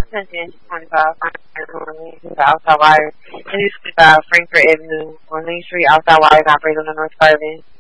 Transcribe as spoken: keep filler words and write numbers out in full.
ten twenty-five, outside wire. And this is uh, Frankfurt Avenue on Main Street, outside wire, operated on the North Garden.